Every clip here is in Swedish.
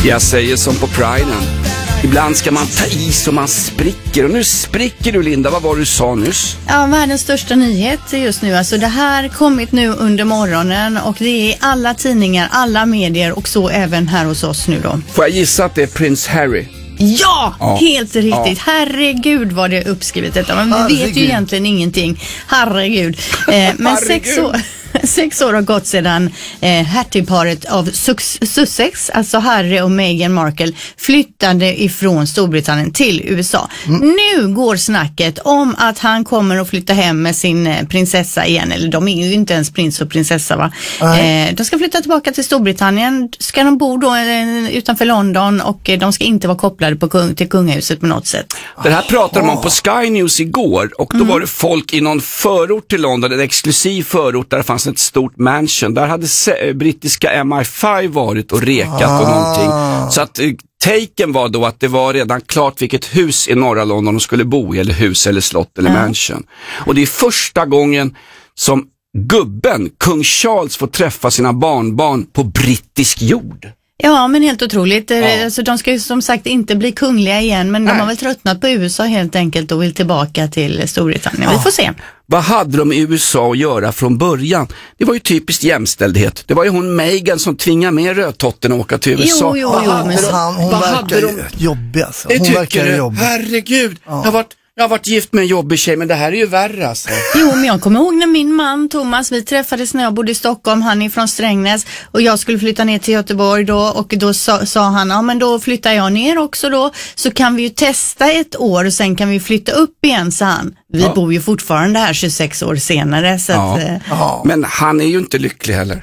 Jag säger som på Priden. Ibland ska man ta i så man spricker. Och nu spricker du, Linda. Vad var du sa nyss? Ja, världens största nyhet just nu. Alltså det här kommit nu under morgonen. Och det är alla tidningar, alla medier och så även här hos oss nu då. Får jag gissa att det är prins Harry? Ja, helt riktigt. Herregud vad det är uppskrivet detta. Men vi vet ju egentligen ingenting. Herregud. Men 6 år har gått sedan hertigparet av Sussex, alltså Harry och Meghan Markle, flyttade ifrån Storbritannien till USA. Nu går snacket om att han kommer att flytta hem med sin prinsessa igen. Eller de är ju inte ens prins och prinsessa, va? De ska flytta tillbaka till Storbritannien. Ska de bo då utanför London och de ska inte vara kopplade till kungahuset på något sätt. Det här pratade man på Sky News igår och då var det folk i någon förort till London, en exklusiv förort där det fanns ett stort mansion. Där hade brittiska MI5 varit och rekat och någonting. Så att taken var då att det var redan klart vilket hus i norra London de skulle bo i, eller hus eller slott eller mansion. Och det är första gången som gubben, kung Charles, får träffa sina barnbarn på brittisk jord. Ja, men helt otroligt. Alltså, de ska ju som sagt inte bli kungliga igen, men de har väl tröttnat på USA helt enkelt och vill tillbaka till Storbritannien. Vi får se. Vad hade de i USA att göra från början? Det var ju typiskt jämställdhet. Det var ju hon Meghan som tvingade med rödtotten att åka till USA. Jo, men hon verkar jobbig alltså. Det hon tycker du? Herregud, jag har varit gift med en jobbig tjej, men det här är ju värre alltså. Jo, men jag kommer ihåg när min man Thomas, vi träffades när jag bodde i Stockholm, han är från Strängnäs och jag skulle flytta ner till Göteborg då, och då sa han, ja men då flyttar jag ner också då, så kan vi ju testa ett år och sen kan vi flytta upp igen, sa han. Vi bor ju fortfarande här 26 år senare. Så att, Men han är ju inte lycklig heller.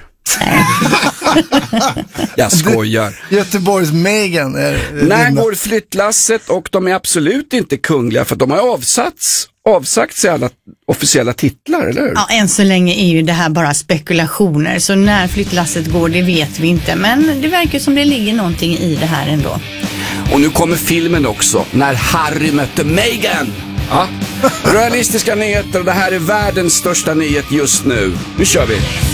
Jag skojar. Göteborgs Meghan när går flyttlasset, och de är absolut inte kungliga för de har avsagt sig alla officiella titlar, eller hur? Ja, än så länge är ju det här bara spekulationer, så när flyttlasset går det vet vi inte, men det verkar som det ligger någonting i det här ändå. Och nu kommer filmen också, när Harry mötte Meghan. Ja. Realistiska nyheter, och det här är världens största nyhet just nu. Nu kör vi!